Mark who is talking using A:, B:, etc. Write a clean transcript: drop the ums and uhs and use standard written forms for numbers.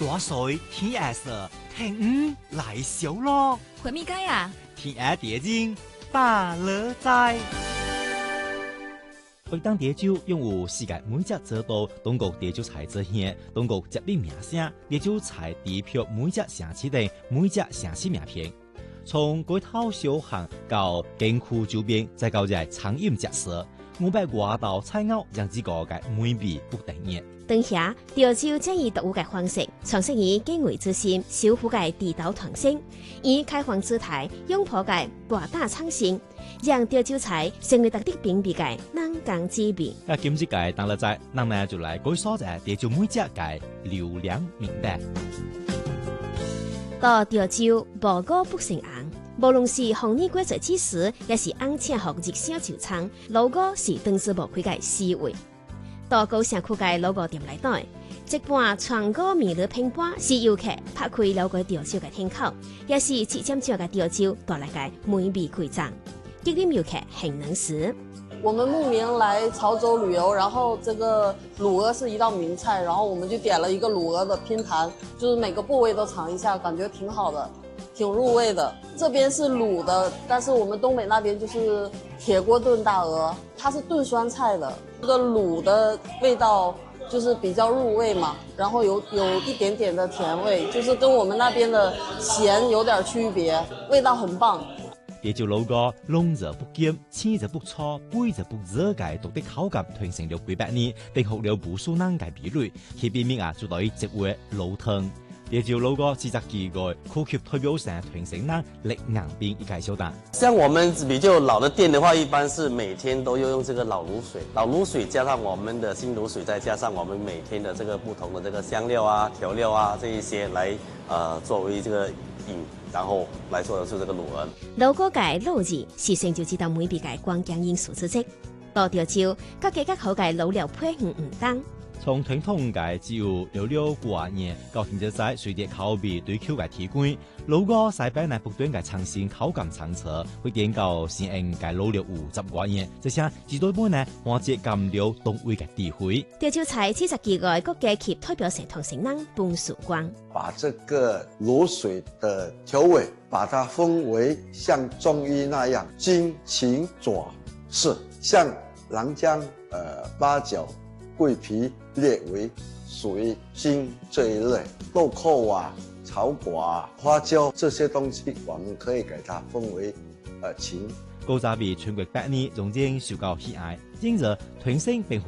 A: 大水天下色，天來小咯。
B: 回咪街啊？
A: 天下蝶精大樂在。北當蝶酒擁有世界每隻州都中國蝶酒材質險，中國接力名聲，蝶酒材地票每隻城市的每隻城市名片。從街頭小巷到景區周邊，再到在餐飲食肆，500多道菜餚讓這個嘅美味不等言。
C: 當下潮州將以獨有嘅方式，嘗試以敬畏之心守護嘅地道傳承，以開放姿態擁抱嘅大大創新，讓潮州菜成為特色評比嘅人間之美。
A: 今次嘅當日在，咱呢就來介紹在潮州每隻嘅流量名單。
C: 到潮州無過不成行，無論是紅衣貴族之時，也是安慶學熱銷酒倉，路過是當之無愧嘅思維。到高城區嘅老個店內底，一般全國美女拼盤是遊客拍開了解潮州嘅天口，也是七點鐘嘅潮州帶來嘅美味饋贈，激勵遊客很能食。
D: 我們慕名來潮州旅遊，然後這個滷鵝是一道名菜，然後我們就點了一個滷鵝的拼盤，就是每個部位都嘗一下，感覺挺好的，挺入味的。這邊是滷的，但是我們東北那邊就是鐵鍋燉大鵝，它是燉酸菜的。這個滷的味道就是比較入味嘛，然後有一點點的甜味，就是跟我們那邊的鹹有點區別，味道很棒。
A: 潮州老歌濃則不鹹，青則不粗，杯則不熱嘅獨特口感傳承了幾百年，定學了無數人嘅比率，其邊面就等於一碗老湯。潮州老歌只隻幾個呼吸代表性傳承人力硬邊一概小單。
E: 像我們比較老的店的話，一般是每天都要用這個老滷水，老滷水加上我們的新滷水，再加上我們每天的這個不同的這個香料啊、調料啊這一些來作為這個然後來做的是這個滷鵝。
C: 老歌嘅老字是成就知道美味嘅關鍵因素之一。到潮州，各家各口嘅老料配合唔同。
A: 從傳統嘅只有66過年，到現在隨着口味對口嘅提升，老歌西邊內不斷嘅創新口感創策，會點到新穎嘅老料50過年，這些指導本呢環節感了東味嘅智慧。
C: 潮州菜其實幾個國家級代表性傳承人半曙光，
F: 把這個滷水的調味，把它分為像中醫那樣金、芹、左、四，像南薑、八角、桂皮列為屬於金這一類，豆蔻啊、草果啊、花椒這些東西，我們可以給它分為芹。
A: 高渣比全國百年，仍然受到喜愛，因着傳承並